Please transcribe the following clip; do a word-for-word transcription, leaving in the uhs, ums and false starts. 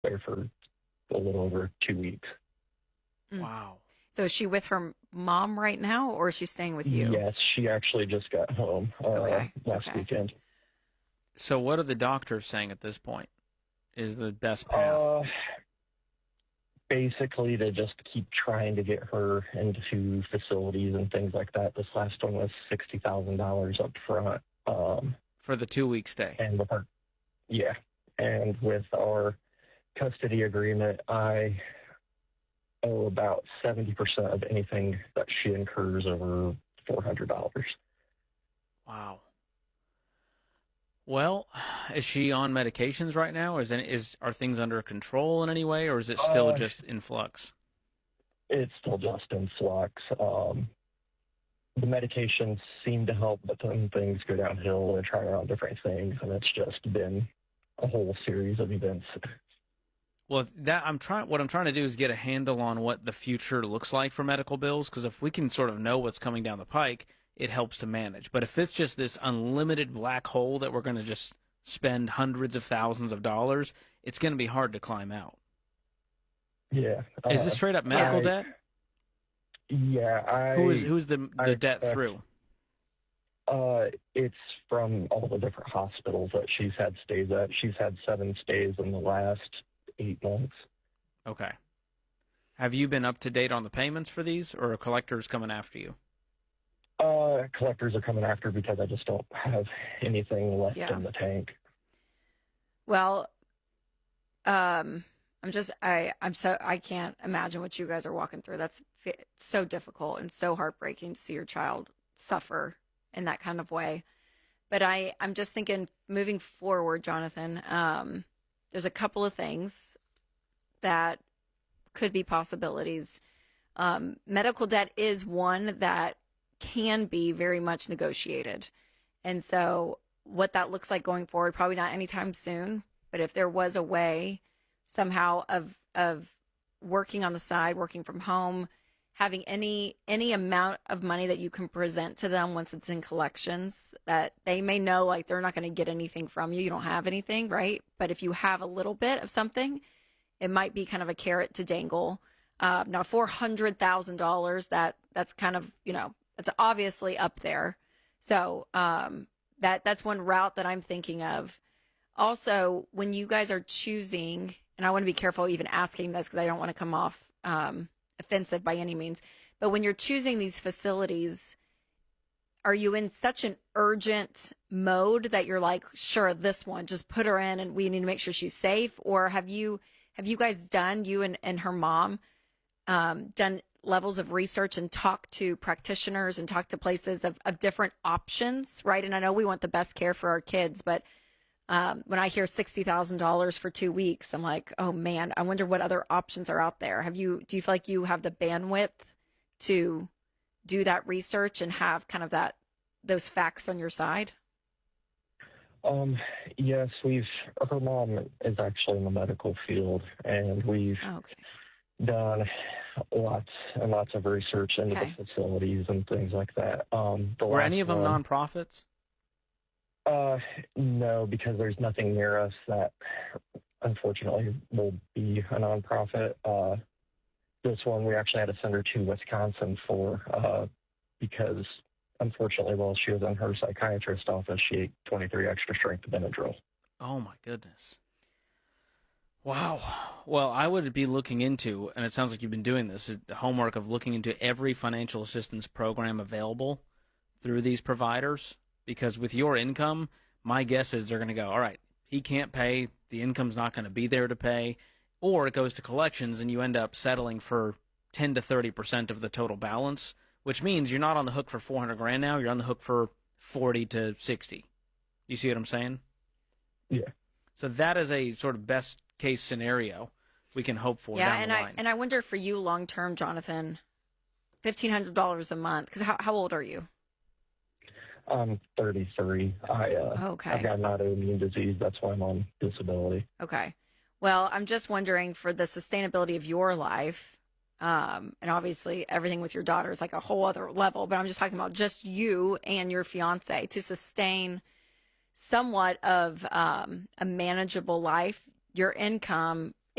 there for a little over two weeks. Mm. Wow. So is she with her mom right now, or is she staying with you? Yes, she actually just got home uh, Okay, last okay. weekend. So what are the doctors saying at this point is the best path? Uh, basically, to just keep trying to get her into facilities and things like that. This last one was sixty thousand dollars up front. Um, For the two-week stay? and with our, yeah, and with our custody agreement, I owe about seventy percent of anything that she incurs over four hundred dollars. Wow. Well, is she on medications right now? Is any, is are things under control in any way, or is it still Uh, just in flux? It's still just in flux. Um, the medications seem to help, but then things go downhill and try around different things, and it's just been a whole series of events. Well, that I'm trying. What I'm trying to do is get a handle on what the future looks like for medical bills, because if we can sort of know what's coming down the pike, it helps to manage. But if it's just this unlimited black hole that we're going to just spend hundreds of thousands of dollars, it's going to be hard to climb out. Yeah. Is this uh, straight up medical I- debt? Yeah, I. Who is who's the the I debt expect- through? Uh, it's from all the different hospitals that she's had stays at. She's had seven stays in the last eight months. Okay. Have you been up to date on the payments for these, or are collectors coming after you? Uh, collectors are coming after because I just don't have anything left Yeah. in the tank. Well, um, I'm just I I'm so I can't imagine what you guys are walking through. That's fi- so difficult and so heartbreaking to see your child suffer in that kind of way. But I I'm just thinking moving forward, Jonathan. Um, there's a couple of things that could be possibilities. Um, medical debt is one that can be very much negotiated, and so what that looks like going forward, probably not anytime soon. But if there was a way somehow of of working on the side, working from home, having any any amount of money that you can present to them once it's in collections, that they may know like they're not going to get anything from you. You don't have anything, right? But if you have a little bit of something, it might be kind of a carrot to dangle. Uh, now, four hundred thousand dollars, that that's kind of, you know, that's obviously up there. So um, that that's one route that I'm thinking of. Also, when you guys are choosing, and I want to be careful even asking this because I don't want to come off um, offensive by any means, but when you're choosing these facilities, are you in such an urgent mode that you're like, sure, this one, just put her in and we need to make sure she's safe? Or have you have you guys done, you and, and her mom, um, done levels of research and talked to practitioners and talked to places of, of different options, right? And I know we want the best care for our kids, but Um, when I hear sixty thousand dollars for two weeks, I'm like, oh man, I wonder what other options are out there. Have you, do you feel like you have the bandwidth to do that research and have kind of that, those facts on your side? Um, yes, we've, her mom is actually in the medical field, and we've Oh, okay. done lots and lots of research into Okay. the facilities and things like that. Um, the Were last any of them one- nonprofits? Uh, no, because there's nothing near us that unfortunately will be a nonprofit. Uh, this one we actually had to send her to Wisconsin for, uh, because unfortunately while she was in her psychiatrist office, she ate twenty-three extra strength Benadryl. Oh my goodness. Wow. Well, I would be looking into, and it sounds like you've been doing this, is the homework of looking into every financial assistance program available through these providers. Because with your income, my guess is they're going to go, all right, he can't pay, the income's not going to be there to pay, or it goes to collections and you end up settling for ten to thirty percent of the total balance, which means you're not on the hook for four hundred grand now, you're on the hook for forty to sixty. You see what I'm saying? Yeah. So that is a sort of best case scenario we can hope for Yeah. down And the I, line. and I wonder for you long term, Jonathan, fifteen hundred dollars a month. Cause how, how old are you? I'm thirty-three. I, uh, Okay. I've got an autoimmune disease. That's why I'm on disability. Okay. Well, I'm just wondering for the sustainability of your life, um, and obviously everything with your daughter is like a whole other level, but I'm just talking about just you and your fiance to sustain somewhat of um, a manageable life. Your income